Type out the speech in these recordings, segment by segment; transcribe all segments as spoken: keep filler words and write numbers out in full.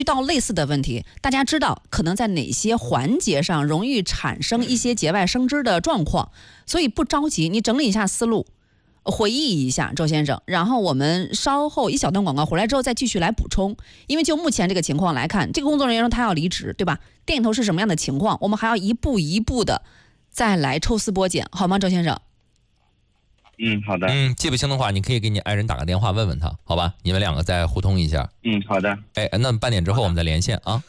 遇到类似的问题，大家知道可能在哪些环节上容易产生一些节外生枝的状况，所以不着急，你整理一下思路，回忆一下周先生，然后我们稍后一小段广告回来之后再继续来补充。因为就目前这个情况来看，这个工作人员说他要离职，对吧？店里头是什么样的情况，我们还要一步一步的再来抽丝剥茧，好吗，周先生？ 嗯，好的。 嗯，记不清的话，你可以给你爱人打个电话问问他，好吧？你们两个再互通一下。 嗯，好的。 哎，那半点之后我们再连线啊。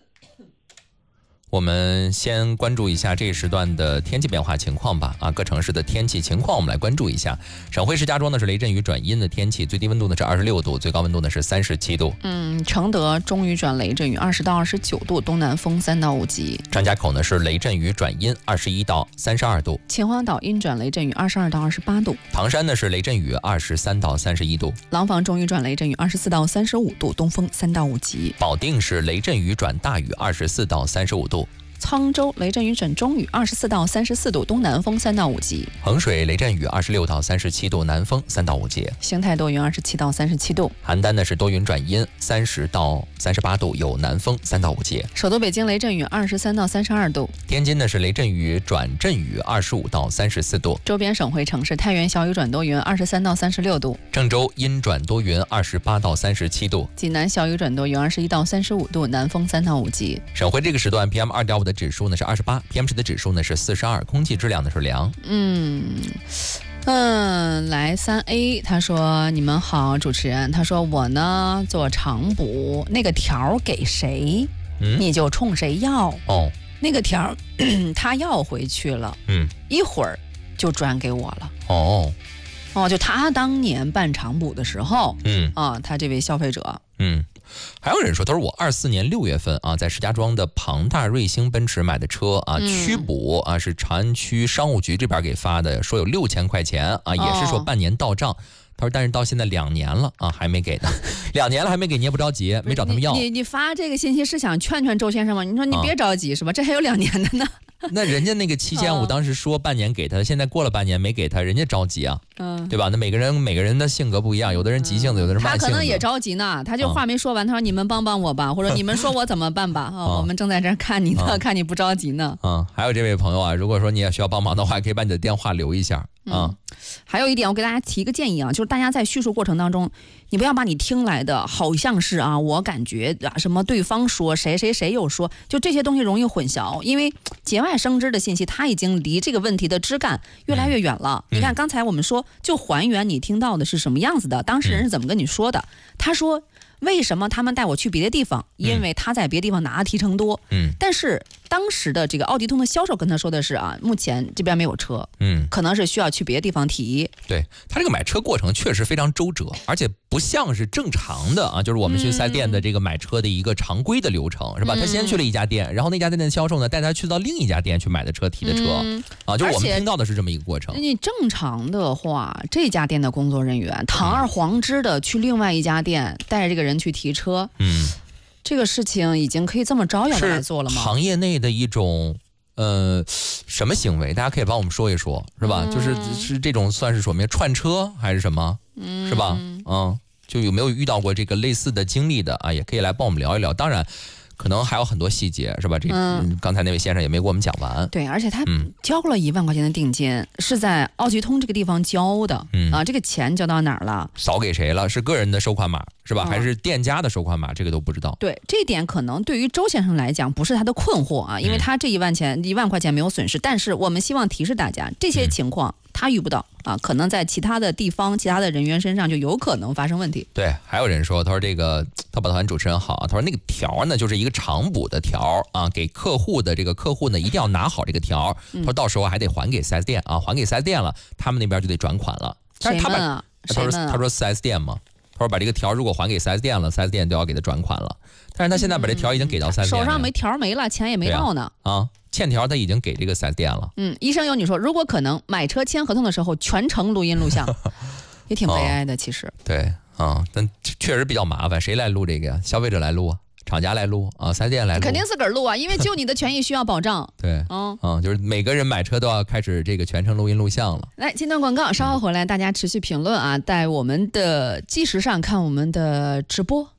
我们先关注一下这一时段的天气变化情况吧。啊，各城市的天气情况我们来关注一下。省会石家庄呢是雷阵雨转阴的天气，最低温度呢是二十六度，最高温度呢是三十七度。 嗯，承德中雨转雷阵雨，二十到二十九度，东南风三到五级。 张家口呢是雷阵雨转阴，二十一到三十二度。 秦皇岛阴转雷阵雨，二十二到二十八度。 唐山呢是雷阵雨，二十三到三十一度。 廊坊中雨转雷阵雨，二十四到三十五度，东风三到五级。 保定是雷阵雨转大雨，二十四到三十五度。 沧州雷阵雨转中雨，二十四到三十四度，东南风三到五级。 衡水雷阵雨，二十六到三十七度，南风三到五级。 邢台多云，二十七到三十七度。 邯郸呢是多云转阴，三十到三十八度，有南风三到五级。 首都北京雷阵雨，二十三到三十二度。 天津呢是雷阵雨转阵雨，二十五到三十四度。 周边省会城市太原小雨转多云，二十三到三十六度。 郑州阴转多云，二十八到三十七度。 济南小雨转多云，二十一到三十五度，南风三到五级。 省会这个时段 P M 二点五 的指数呢是二十八 ，P M 十的指数呢是四十二，空气质量呢是良。 嗯嗯，来三 A， 他说你们好，主持人，他说我呢做长补，那个条给谁， 嗯， 你就冲谁要。 哦， 那个条他要回去了， 嗯， 一会儿就转给我了。 哦哦，就他当年办长补的时候， 嗯啊，他这位消费者， 嗯。还有人说，他说我二四年六月份啊，在石家庄的庞大瑞星奔驰买的车啊， 嗯驱补啊是长安区商务局这边给发的，说有六千块钱啊，也是说半年到账。他说，但是到现在两年了啊，还没给呢，两年了还没给，你也不着急，没找他们要。 你你你发这个信息是想劝劝周先生吗？你说你别着急、啊、是吧？这还有两年的呢。 那人家那个七千五当时说半年给他，现在过了半年没给他，人家着急啊，嗯，对吧？那每个人每个人的性格不一样，有的人急性子，有的人慢性子。 他可能也着急呢，他就话没说完，他说你们帮帮我吧，或者你们说我怎么办吧？哦，我们正在这儿看你呢，啊、看你不着急呢。 嗯，还有这位朋友啊，如果说你也需要帮忙的话，可以把你的电话留一下。啊、嗯， 还有一点，我给大家提一个建议啊，就是大家在叙述过程当中，你不要把你听来的好像是啊，我感觉啊，什么对方说谁谁谁又说，就这些东西容易混淆，因为节外生枝的信息，它已经离这个问题的枝干越来越远了。嗯、你看刚才我们说，就还原你听到的是什么样子的，当事人是怎么跟你说的？他说，为什么他们带我去别的地方？因为他在别的地方拿的提成多。嗯，但是当时的这个奥迪通的销售跟他说的是啊，目前这边没有车，嗯，可能是需要去别的地方提。 对，他这个买车过程确实非常周折，而且不像是正常的啊，就是我们去四 S店的这个买车的一个常规的流程，嗯、是吧？他先去了一家店，然后那家店的销售呢带他去到另一家店去买的车提的车，嗯、啊，就是我们听到的是这么一个过程。 你正常的话，这家店的工作人员堂而皇之的去另外一家店带着这个人去提车，嗯。这个事情已经可以这么招摇的来做了吗？ 行业内的一种呃什么行为？大家可以帮我们说一说，是吧？嗯、就是是这种算是说明串车还是什么？嗯，是吧？嗯，就有没有遇到过这个类似的经历的啊？也可以来帮我们聊一聊。当然。可能还有很多细节，是吧？这、嗯、刚才那位先生也没给我们讲完。 对，而且他交了一万块钱的定金，嗯、是在奥吉通这个地方交的。嗯啊，这个钱交到哪儿了？ 扫给谁了？是个人的收款码是吧？嗯、还是店家的收款码？这个都不知道。 对，这一点可能对于周先生来讲不是他的困惑啊，因为他这一万钱、嗯、一万块钱没有损失。但是我们希望提示大家，这些情况。嗯他遇不到啊，可能在其他的地方、其他的人员身上就有可能发生问题。 对，还有人说，他说这个淘宝团主持人好，他说那个条呢就是一个长补的条啊，给客户的这个客户呢一定要拿好这个条，他说到时候还得还给 四 S 店啊，还给 四 S 店了，他们那边就得转款了。但是他把、啊、他说他说 四 S 店嘛，他说把这个条如果还给 四 S 店了 ，四 S 店都要给他转款了。但是他现在把这条已经给到 四 S 店了、嗯， 手上没条没了，钱也没到呢。 啊。啊欠条他已经给这个 四 S 店了。 嗯，医生有你说，如果可能，买车签合同的时候全程录音录像，也挺悲哀的。其实、哦、 对啊，但确实比较麻烦。谁来录这个呀？消费者来录啊，厂家来录啊，四 S 店来录， 肯定自个儿录啊，因为就你的权益需要保障。 对，嗯嗯，就是每个人买车都要开始这个全程录音录像了。 来，进段广告，稍后回来，大家持续评论啊，在我们的计时上看我们的直播。